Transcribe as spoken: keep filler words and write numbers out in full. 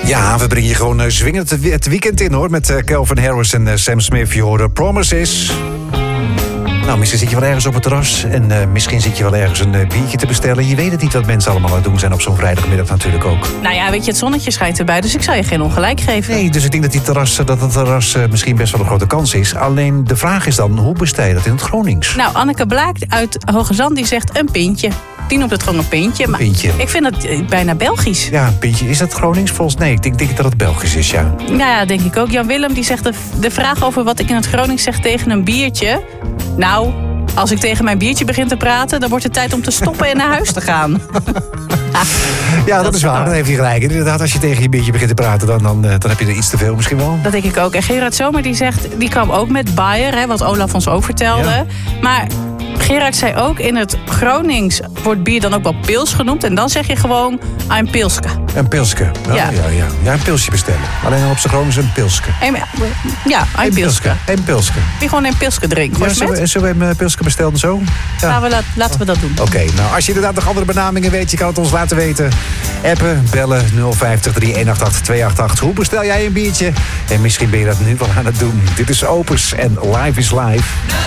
Ja, we brengen je gewoon uh, zwingend het, het weekend in, hoor. Met uh, Calvin Harris en uh, Sam Smith. Je hoorde Promises. Nou, misschien zit je wel ergens op het terras. En uh, misschien zit je wel ergens een uh, biertje te bestellen. Je weet het niet wat mensen allemaal aan het doen zijn op zo'n vrijdagmiddag natuurlijk ook. Nou ja, weet je, het zonnetje schijnt erbij. Dus ik zou je geen ongelijk geven. Nee, dus ik denk dat die terras, dat het terras uh, misschien best wel een grote kans is. Alleen de vraag is dan, hoe bestel je dat in het Gronings? Nou, Anneke Blaak uit Hoge Zand die zegt een pintje. Die noemt het gewoon een pintje. Maar pintje. Ik vind het uh, bijna Belgisch. Ja, een pintje. Is dat Gronings? Volgens nee, ik denk, denk dat het Belgisch is, ja. Ja, denk ik ook. Jan Willem die zegt de, de vraag over wat ik in het Gronings zeg tegen een biertje. Nou, als ik tegen mijn biertje begin te praten, dan wordt het tijd om te stoppen en naar huis te gaan. Ja, dat, dat is waar. Dan heeft hij gelijk. Inderdaad, als je tegen je biertje begint te praten, dan, dan, dan heb je er iets te veel misschien wel. Dat denk ik ook. En Gerard Zomer die zegt, die kwam ook met Bayer, hè, wat Olaf ons ook vertelde. Ja. Maar Gerard zei ook, in het Gronings wordt bier dan ook wel pils genoemd. En dan zeg je gewoon, een pilske. Een pilske. Oh, ja. Ja, ja. ja, een pilsje bestellen. Alleen dan op zijn Gronings een pilske. En, ja, een pilske. Een pilske. Die gewoon een pilske drinken. Ja, zullen, we, zullen we een pilske bestellen zo? Ja. Nou, we laat, laten we dat doen. Oké, okay, nou als je inderdaad nog andere benamingen weet, je kan het ons laten weten. Appen, bellen nul vijftig drie een acht acht twee acht acht. Hoe bestel jij een biertje? En misschien ben je dat nu wel aan het doen. Dit is Opus en Live is Live.